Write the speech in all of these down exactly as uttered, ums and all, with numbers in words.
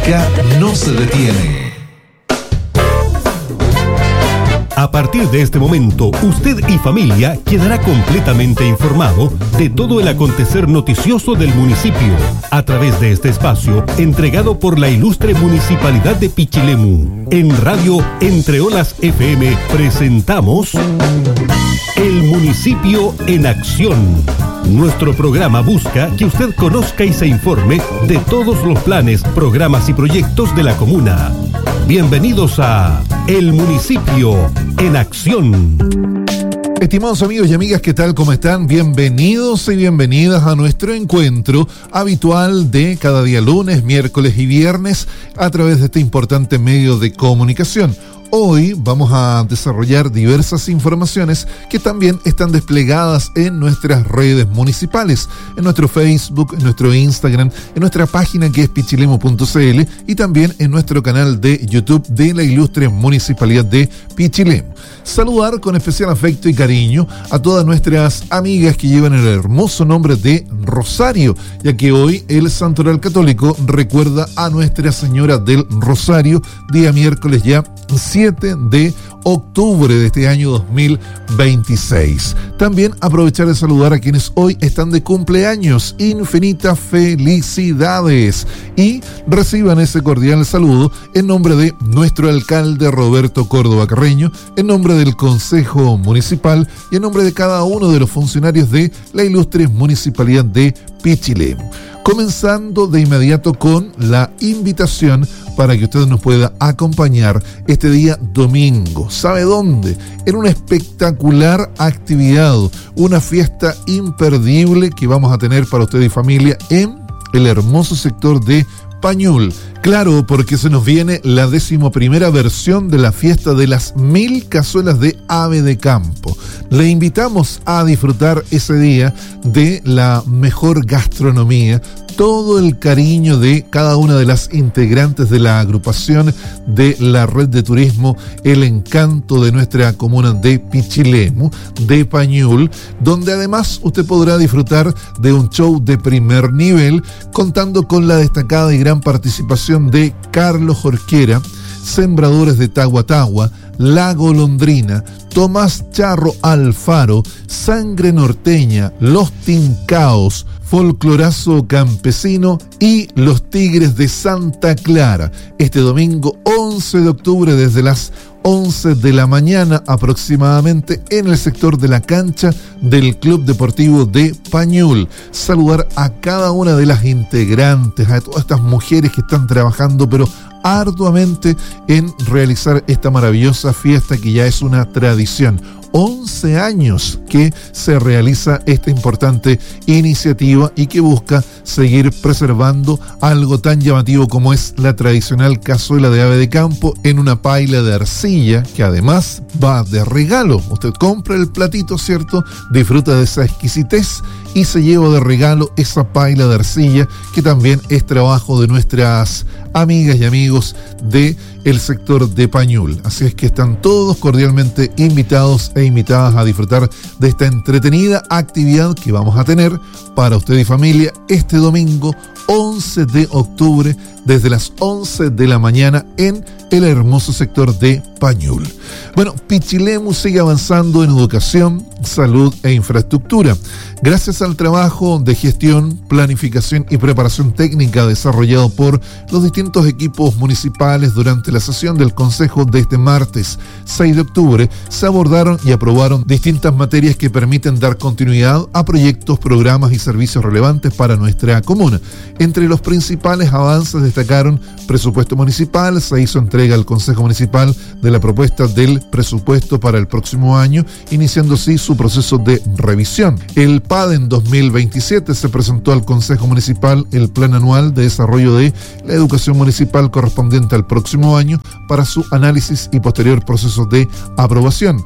música no se detiene. A partir de este momento, usted y familia quedará completamente informado de todo el acontecer noticioso del municipio a través de este espacio entregado por la ilustre Municipalidad de Pichilemu. En Radio Entre Olas F M presentamos El Municipio en Acción. Nuestro programa busca que usted conozca y se informe de todos los planes, programas y proyectos de la comuna. Bienvenidos a El Municipio en Acción. Estimados amigos y amigas, ¿qué tal? ¿Cómo están? Bienvenidos y bienvenidas a nuestro encuentro habitual de cada día lunes, miércoles y viernes a través de este importante medio de comunicación. Hoy vamos a desarrollar diversas informaciones que también están desplegadas en nuestras redes municipales, en nuestro Facebook, en nuestro Instagram, en nuestra página que es pichilemu punto c l y también en nuestro canal de YouTube de la ilustre Municipalidad de Pichilemu. Saludar con especial afecto y cariño a todas nuestras amigas que llevan el hermoso nombre de Rosario, ya que hoy el Santoral Católico recuerda a Nuestra Señora del Rosario, día miércoles ya siete de octubre de este año dos mil veintiséis. También aprovechar de saludar a quienes hoy están de cumpleaños. Infinitas felicidades y reciban ese cordial saludo en nombre de nuestro alcalde Roberto Córdoba Carreño, en nombre del Consejo Municipal y en nombre de cada uno de los funcionarios de la ilustre Municipalidad de Pichilemu. Comenzando de inmediato con la invitación para que usted nos pueda acompañar este día domingo. ¿Sabe dónde? En una espectacular actividad, una fiesta imperdible que vamos a tener para usted y familia en el hermoso sector de Pañul. Claro, porque se nos viene la decimoprimera versión de la fiesta de las mil cazuelas de ave de campo. Le invitamos a disfrutar ese día de la mejor gastronomía, todo el cariño de cada una de las integrantes de la agrupación de la red de turismo El Encanto de nuestra comuna de Pichilemu, de Pañul, donde además usted podrá disfrutar de un show de primer nivel, contando con la destacada y gran participación de Carlos Jorquera, Sembradores de Tahuatahua, La Golondrina, Tomás Charro Alfaro, Sangre Norteña, Los Tincaos, Folclorazo Campesino y Los Tigres de Santa Clara. Este domingo once de octubre desde las once de la mañana aproximadamente en el sector de la cancha del Club Deportivo de Pañul. Saludar a cada una de las integrantes, a todas estas mujeres que están trabajando pero arduamente en realizar esta maravillosa fiesta que ya es una tradición. once años que se realiza esta importante iniciativa y que busca seguir preservando algo tan llamativo como es la tradicional cazuela de ave de campo en una paila de arcilla que además va de regalo. Usted compra el platito, ¿cierto? Disfruta de esa exquisitez y se lleva de regalo esa paila de arcilla que también es trabajo de nuestras amigas y amigos de el sector de Pañul. Así es que están todos cordialmente invitados e invitadas a disfrutar de esta entretenida actividad que vamos a tener para usted y familia este domingo once de octubre desde las once de la mañana en el hermoso sector de Pañul. Bueno, Pichilemu sigue avanzando en educación, salud e infraestructura. Gracias al trabajo de gestión, planificación y preparación técnica desarrollado por los distintos equipos municipales durante la sesión del Consejo de este martes seis de octubre, se abordaron y aprobaron distintas materias que permiten dar continuidad a proyectos, programas y servicios relevantes para nuestra comuna. Entre los principales avances destacaron presupuesto municipal, se hizo entrega al Consejo Municipal de la propuesta del presupuesto para el próximo año, iniciando así su proceso de revisión. El P A D en dos mil veintisiete se presentó al Consejo Municipal el Plan Anual de Desarrollo de la Educación Municipal correspondiente al próximo año para su análisis y posterior proceso de aprobación.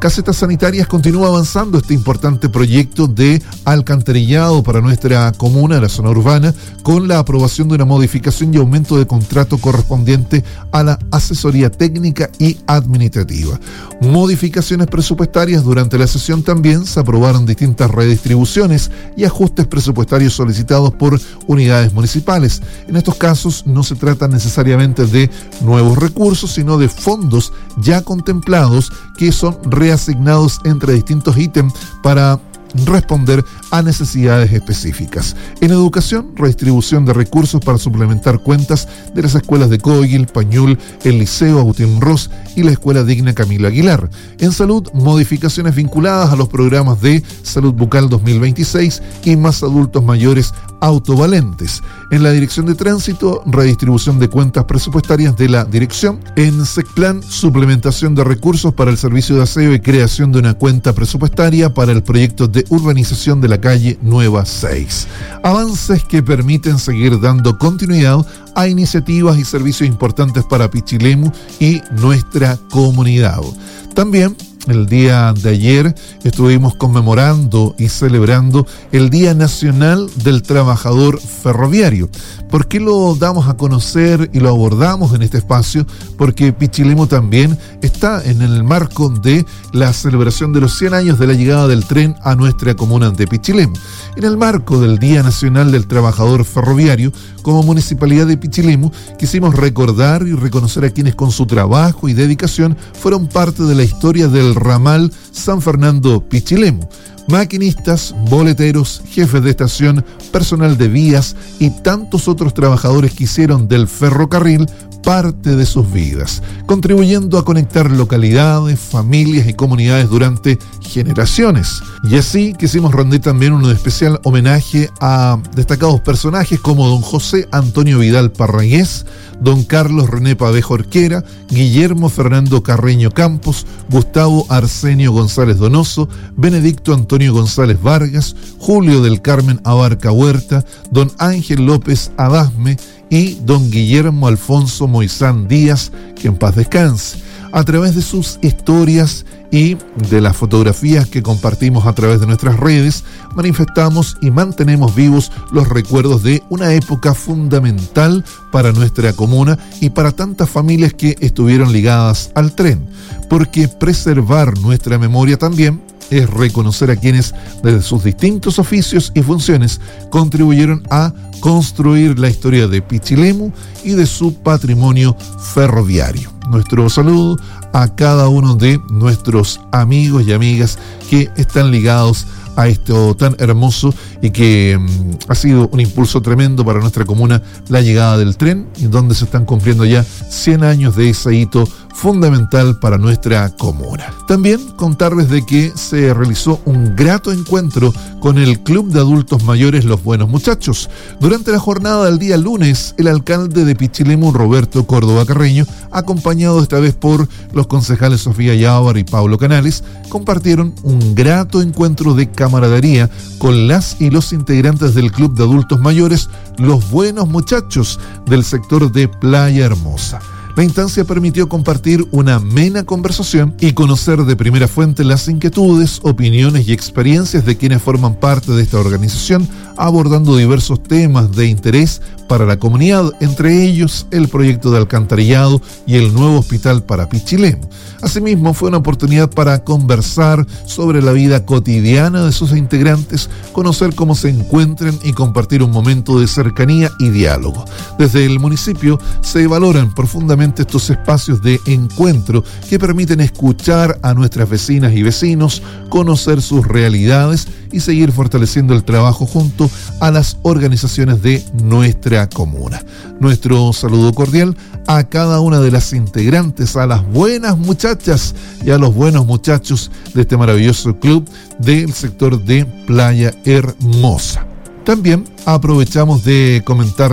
Casetas Sanitarias continúa avanzando este importante proyecto de alcantarillado para nuestra comuna, la zona urbana, con la aprobación de una modificación y aumento de contrato correspondiente a la asesoría técnica y administrativa. Modificaciones presupuestarias. Durante la sesión también se aprobaron distintas redistribuciones y ajustes presupuestarios solicitados por unidades municipales. En estos casos no se trata necesariamente de nuevos recursos, sino de fondos ya contemplados que son reasignados entre distintos ítems para responder a necesidades específicas. En educación, redistribución de recursos para suplementar cuentas de las escuelas de Coiguil, Pañul, el Liceo Agustín Ross y la Escuela Digna Camilo Aguilar. En salud, modificaciones vinculadas a los programas de Salud Bucal dos mil veintiséis y Más Adultos Mayores Autovalentes. En la Dirección de Tránsito, redistribución de cuentas presupuestarias de la dirección. En SECPLAN, suplementación de recursos para el servicio de aseo y creación de una cuenta presupuestaria para el proyecto de urbanización de la calle Nueva seis. Avances que permiten seguir dando continuidad a iniciativas y servicios importantes para Pichilemu y nuestra comunidad. También el día de ayer estuvimos conmemorando y celebrando el Día Nacional del Trabajador Ferroviario. ¿Por qué lo damos a conocer y lo abordamos en este espacio? Porque Pichilemu también está en el marco de la celebración de los cien años de la llegada del tren a nuestra comuna de Pichilemu. En el marco del Día Nacional del Trabajador Ferroviario, como Municipalidad de Pichilemu, quisimos recordar y reconocer a quienes con su trabajo y dedicación fueron parte de la historia del ramal San Fernando-Pichilemu. Maquinistas, boleteros, jefes de estación, personal de vías y tantos otros trabajadores que hicieron del ferrocarril parte de sus vidas, contribuyendo a conectar localidades, familias y comunidades durante generaciones. Y así quisimos rendir también un especial homenaje a destacados personajes como don José Antonio Vidal Parragués, don Carlos René Pavé Jorquera, Guillermo Fernando Carreño Campos, Gustavo Arsenio González Donoso, Benedicto Antonio González Vargas, Julio del Carmen Abarca Huerta, don Ángel López Adasme y don Guillermo Alfonso Moisán Díaz, que en paz descanse. A través de sus historias y de las fotografías que compartimos a través de nuestras redes, manifestamos y mantenemos vivos los recuerdos de una época fundamental para nuestra comuna y para tantas familias que estuvieron ligadas al tren, porque preservar nuestra memoria también es reconocer a quienes desde sus distintos oficios y funciones contribuyeron a construir la historia de Pichilemu y de su patrimonio ferroviario. Nuestro saludo a cada uno de nuestros amigos y amigas que están ligados a esto tan hermoso y que um, ha sido un impulso tremendo para nuestra comuna, la llegada del tren, y donde se están cumpliendo ya cien años de ese hito fundamental para nuestra comuna. También contarles de que se realizó un grato encuentro con el Club de Adultos Mayores Los Buenos Muchachos. Durante la jornada del día lunes, el alcalde de Pichilemu, Roberto Córdoba Carreño, acompañado esta vez por los concejales Sofía Yávar y Pablo Canales, compartieron un grato encuentro de camaradería con las y los integrantes del Club de Adultos Mayores Los Buenos Muchachos del sector de Playa Hermosa. La instancia permitió compartir una amena conversación y conocer de primera fuente las inquietudes, opiniones y experiencias de quienes forman parte de esta organización, abordando diversos temas de interés para la comunidad, entre ellos el proyecto de alcantarillado y el nuevo hospital para Pichilemu. Asimismo, fue una oportunidad para conversar sobre la vida cotidiana de sus integrantes, conocer cómo se encuentran y compartir un momento de cercanía y diálogo. Desde el municipio se valoran profundamente estos espacios de encuentro que permiten escuchar a nuestras vecinas y vecinos, conocer sus realidades y seguir fortaleciendo el trabajo junto a las organizaciones de nuestra comuna. Nuestro saludo cordial a cada una de las integrantes, a las buenas muchachas y a los buenos muchachos de este maravilloso club del sector de Playa Hermosa. También aprovechamos de comentarle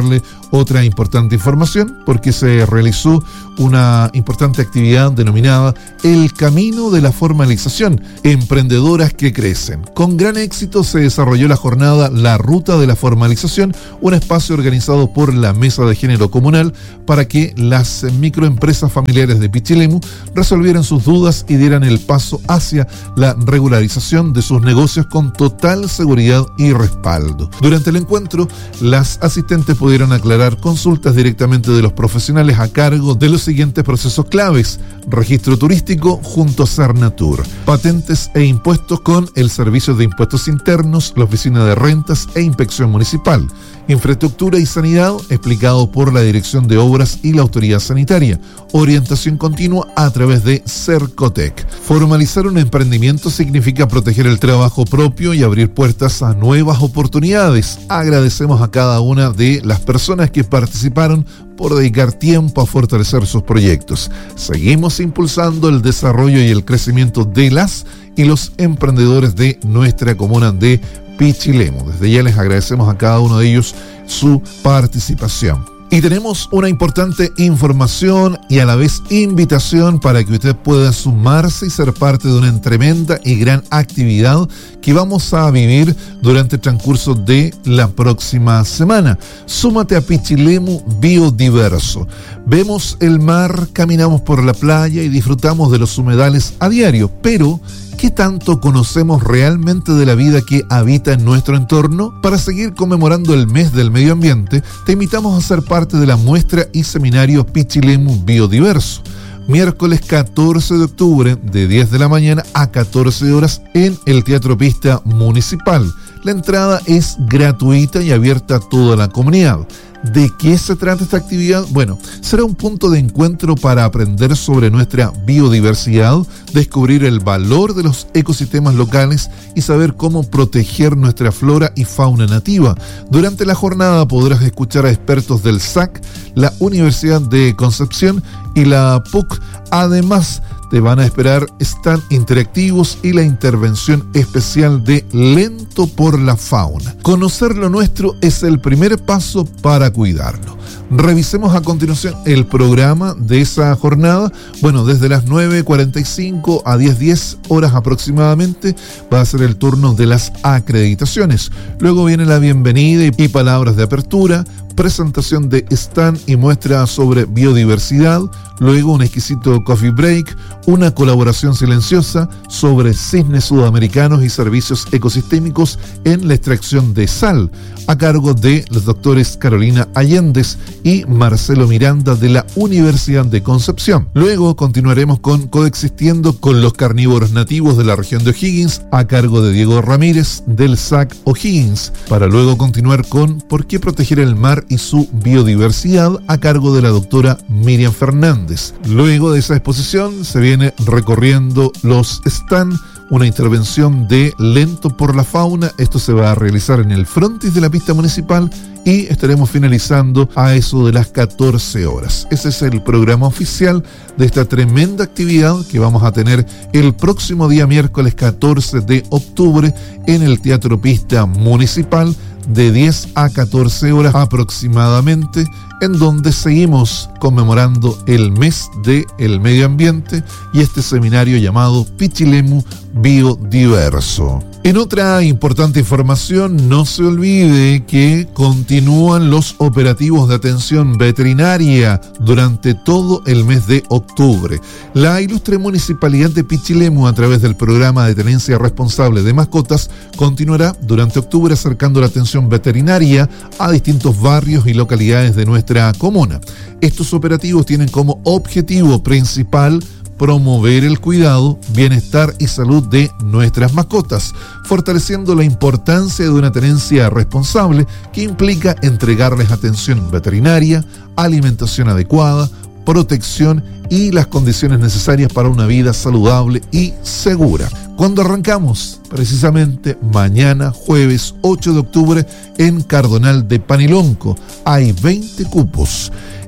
Otra importante información, porque se realizó una importante actividad denominada El Camino de la Formalización, Emprendedoras que Crecen. Con gran éxito se desarrolló la jornada La Ruta de la Formalización, un espacio organizado por la Mesa de Género Comunal para que las microempresas familiares de Pichilemu resolvieran sus dudas y dieran el paso hacia la regularización de sus negocios con total seguridad y respaldo. Durante el encuentro, las asistentes pudieron aclarar consultas directamente de los profesionales a cargo de los siguientes procesos claves: registro turístico junto a Cernatur, patentes e impuestos con el Servicio de Impuestos Internos, la Oficina de Rentas e Inspección Municipal, infraestructura y sanidad explicado por la Dirección de Obras y la Autoridad Sanitaria, orientación continua a través de Cercotec. Formalizar un emprendimiento significa proteger el trabajo propio y abrir puertas a nuevas oportunidades. Agradecemos a cada una de las personas que participaron por dedicar tiempo a fortalecer sus proyectos. Seguimos impulsando el desarrollo y el crecimiento de las y los emprendedores de nuestra comuna de Pichilemu. Desde ya les agradecemos a cada uno de ellos su participación. Y tenemos una importante información y a la vez invitación para que usted pueda sumarse y ser parte de una tremenda y gran actividad que vamos a vivir durante el transcurso de la próxima semana. Súmate a Pichilemu Biodiverso. Vemos el mar, caminamos por la playa y disfrutamos de los humedales a diario, pero ¿qué tanto conocemos realmente de la vida que habita en nuestro entorno? Para seguir conmemorando el mes del medio ambiente, te invitamos a ser parte de la muestra y seminario Pichilemu Biodiverso. Miércoles catorce de octubre, de diez de la mañana a catorce horas en el Teatro Pista Municipal. La entrada es gratuita y abierta a toda la comunidad. ¿De qué se trata esta actividad? Bueno, será un punto de encuentro para aprender sobre nuestra biodiversidad, descubrir el valor de los ecosistemas locales y saber cómo proteger nuestra flora y fauna nativa. Durante la jornada podrás escuchar a expertos del S A C, la Universidad de Concepción y la P U C. Además, te van a esperar stand interactivos y la intervención especial de Lento por la Fauna. Conocer lo nuestro es el primer paso para cuidarlo. Revisemos a continuación el programa de esa jornada. Bueno, desde las nueve cuarenta y cinco a diez diez horas aproximadamente va a ser el turno de las acreditaciones. Luego viene la bienvenida y palabras de apertura, presentación de stand y muestra sobre biodiversidad, luego un exquisito coffee break, una colaboración silenciosa sobre cisnes sudamericanos y servicios ecosistémicos en la extracción de sal, a cargo de los doctores Carolina Allendez y Marcelo Miranda de la Universidad de Concepción. Luego continuaremos con Coexistiendo con los carnívoros nativos de la región de O'Higgins, a cargo de Diego Ramírez del S A C O'Higgins, para luego continuar con ¿Por qué proteger el mar y su biodiversidad?, a cargo de la doctora Miriam Fernández. Luego de esa exposición se viene recorriendo los stands, una intervención de Lento por la Fauna. Esto se va a realizar en el frontis de la pista municipal y estaremos finalizando a eso de las catorce horas. Ese es el programa oficial de esta tremenda actividad que vamos a tener el próximo día miércoles catorce de octubre en el Teatro Pista Municipal, de diez a catorce horas aproximadamente, en donde seguimos conmemorando el mes del medio ambiente y este seminario llamado Pichilemu Biodiverso. En otra importante información, no se olvide que continúan los operativos de atención veterinaria durante todo el mes de octubre. La ilustre Municipalidad de Pichilemu, a través del programa de tenencia responsable de mascotas, continuará durante octubre acercando la atención veterinaria a distintos barrios y localidades de nuestra comuna. Estos operativos tienen como objetivo principal promover el cuidado, bienestar y salud de nuestras mascotas, fortaleciendo la importancia de una tenencia responsable que implica entregarles atención veterinaria, alimentación adecuada, protección y las condiciones necesarias para una vida saludable y segura. Cuando arrancamos, precisamente mañana, jueves ocho de octubre, en Cardonal de Panilonco, hay veinte cupos.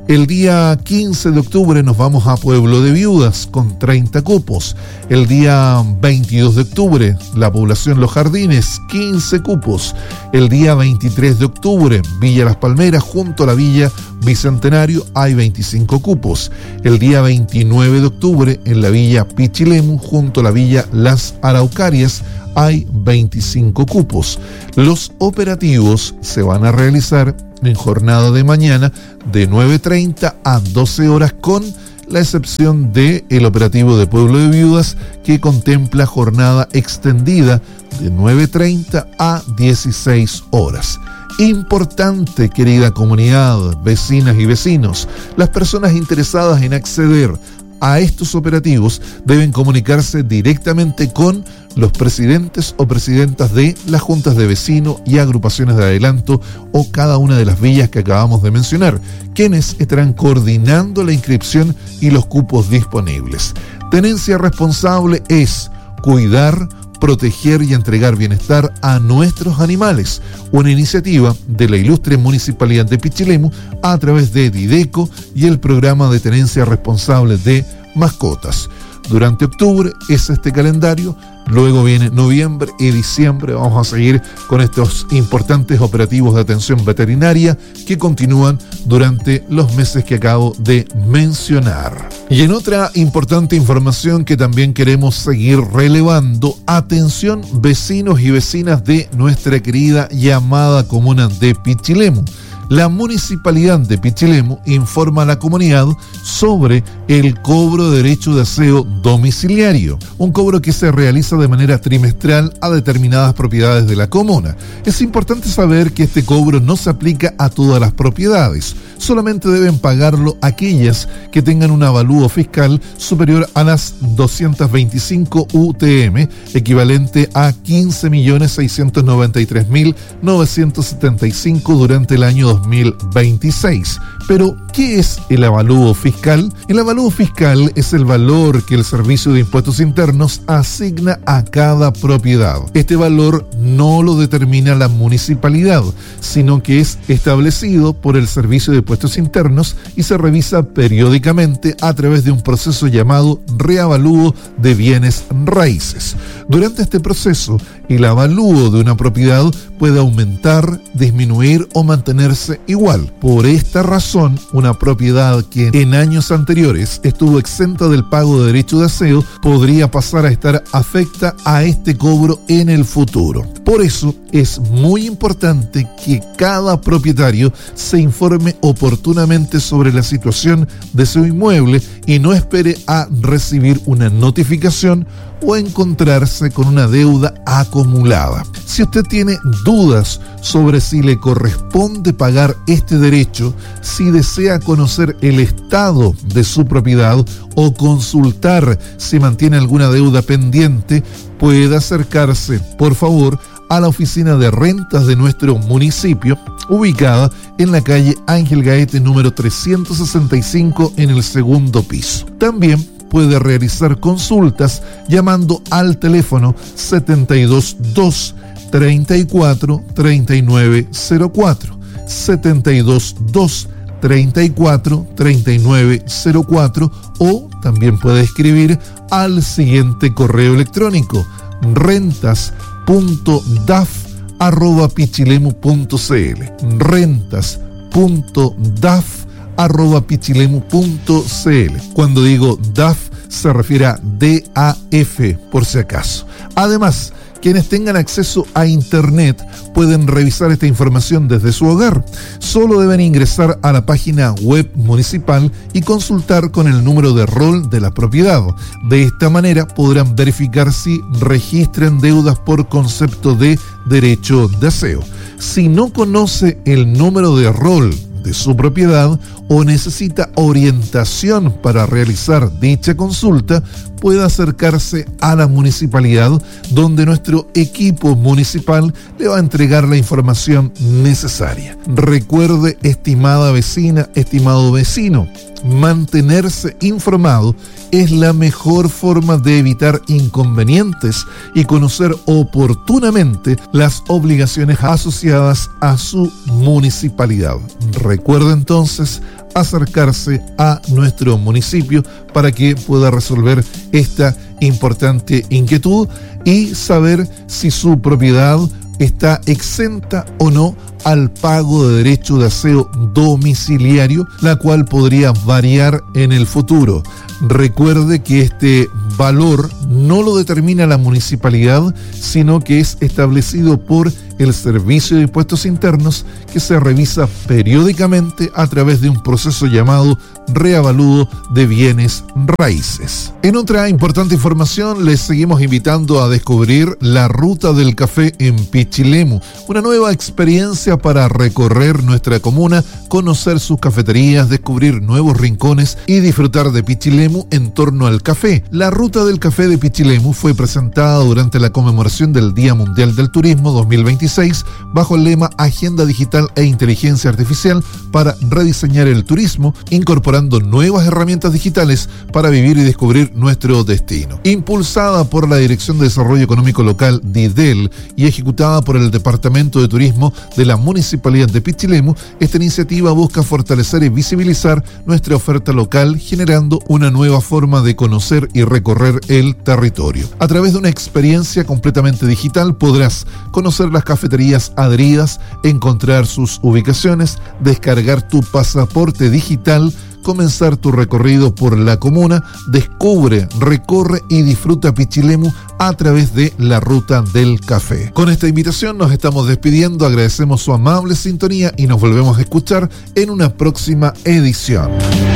El día quince de octubre nos vamos a Pueblo de Viudas con treinta cupos. El día veintidós de octubre, la población Los Jardines, quince cupos. El día veintitrés de octubre, Villa Las Palmeras, junto a la Villa Bicentenario, hay veinticinco cupos. El día veintinueve de octubre, en la Villa Pichilemu, junto a la Villa Las Araucarias, hay veinticinco cupos. Los operativos se van a realizar en jornada de mañana de nueve treinta a doce horas, con la excepción del operativo de Pueblo de Viudas, que contempla jornada extendida de nueve treinta a dieciséis horas. Importante, querida comunidad, vecinas y vecinos, las personas interesadas en acceder a estos operativos deben comunicarse directamente con los presidentes o presidentas de las juntas de vecinos y agrupaciones de adelanto o cada una de las villas que acabamos de mencionar, quienes estarán coordinando la inscripción y los cupos disponibles. Tenencia responsable es cuidar, proteger y entregar bienestar a nuestros animales, una iniciativa de la ilustre Municipalidad de Pichilemu a través de Dideco y el programa de tenencia responsable de mascotas. Durante octubre es este calendario, luego viene noviembre y diciembre. Vamos a seguir con estos importantes operativos de atención veterinaria que continúan durante los meses que acabo de mencionar. Y en otra importante información que también queremos seguir relevando, atención vecinos y vecinas de nuestra querida y amada comuna de Pichilemu. La Municipalidad de Pichilemu informa a la comunidad sobre el cobro de derecho de aseo domiciliario, un cobro que se realiza de manera trimestral a determinadas propiedades de la comuna. Es importante saber que este cobro no se aplica a todas las propiedades, solamente deben pagarlo aquellas que tengan un avalúo fiscal superior a las doscientos veinticinco U T M, equivalente a quince millones seiscientos noventa y tres mil novecientos setenta y cinco durante el año dos mil veintiséis. Pero, ¿qué es el avalúo fiscal? El avalúo fiscal es el valor que el Servicio de Impuestos Internos asigna a cada propiedad. Este valor no lo determina la municipalidad, sino que es establecido por el Servicio de Impuestos Internos y se revisa periódicamente a través de un proceso llamado reavalúo de bienes raíces. Durante este proceso, el avalúo de una propiedad puede aumentar, disminuir o mantenerse igual. Por esta razón, una propiedad que en años anteriores estuvo exenta del pago de derecho de aseo podría pasar a estar afecta a este cobro en el futuro. Por eso es muy importante que cada propietario se informe oportunamente sobre la situación de su inmueble y no espere a recibir una notificación o encontrarse con una deuda acumulada. Si usted tiene dudas sobre si le corresponde pagar este derecho, si desea conocer el estado de su propiedad o consultar si mantiene alguna deuda pendiente, puede acercarse, por favor, a la oficina de rentas de nuestro municipio, ubicada en la calle Ángel Gaete número trescientos sesenta y cinco en el segundo piso. También puede realizar consultas llamando al teléfono setenta y dos dos, treinta y cuatro, treinta y nueve cero cuatro, setenta y dos dos, treinta y cuatro, treinta y nueve cero cuatro, o también puede escribir al siguiente correo electrónico: rentas punto d a f arroba pichilemu punto c l, rentas punto d a f arroba pichilemu punto c l. Cuando digo D A F se refiere a D A F, por si acaso. Además, quienes tengan acceso a internet pueden revisar esta información desde su hogar. Solo deben ingresar a la página web municipal y consultar con el número de rol de la propiedad. De esta manera podrán verificar si registran deudas por concepto de derecho de aseo. Si no conoce el número de rol de su propiedad o necesita orientación para realizar dicha consulta, puede acercarse a la municipalidad, donde nuestro equipo municipal le va a entregar la información necesaria. Recuerde, estimada vecina, estimado vecino, mantenerse informado es la mejor forma de evitar inconvenientes y conocer oportunamente las obligaciones asociadas a su municipalidad. Recuerde entonces acercarse a nuestro municipio para que pueda resolver esta importante inquietud y saber si su propiedad está exenta o no al pago de derecho de aseo domiciliario, la cual podría variar en el futuro. Recuerde que este valor no lo determina la municipalidad, sino que es establecido por el Servicio de Impuestos Internos, que se revisa periódicamente a través de un proceso llamado reavalúo de bienes raíces. En otra importante información, les seguimos invitando a descubrir la Ruta del Café en Pichilemu, una nueva experiencia para recorrer nuestra comuna, conocer sus cafeterías, descubrir nuevos rincones y disfrutar de Pichilemu en torno al café. La Ruta del Café de Pichilemu fue presentada durante la conmemoración del Día Mundial del Turismo dos mil veintiséis bajo el lema Agenda Digital e Inteligencia Artificial para rediseñar el turismo, incorporando nuevas herramientas digitales para vivir y descubrir nuestro destino. Impulsada por la Dirección de Desarrollo Económico Local DIDEL y ejecutada por el Departamento de Turismo de la Municipalidad de Pichilemu, esta iniciativa busca fortalecer y visibilizar nuestra oferta local, generando una nueva forma de conocer y recorrer el territorio. A través de una experiencia completamente digital podrás conocer las cafeterías adheridas, encontrar sus ubicaciones, descargar tu pasaporte digital, comenzar tu recorrido por la comuna, descubre, recorre y disfruta Pichilemu a través de la Ruta del Café. Con esta invitación nos estamos despidiendo, agradecemos su amable sintonía y nos volvemos a escuchar en una próxima edición.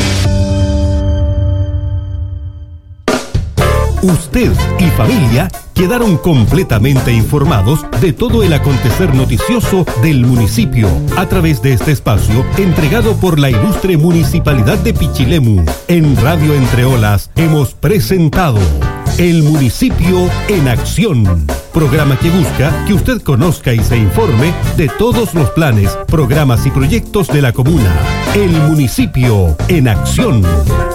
Usted y familia quedaron completamente informados de todo el acontecer noticioso del municipio a través de este espacio entregado por la ilustre Municipalidad de Pichilemu. En Radio Entre Olas hemos presentado El Municipio en Acción, programa que busca que usted conozca y se informe de todos los planes, programas y proyectos de la comuna. El Municipio en Acción.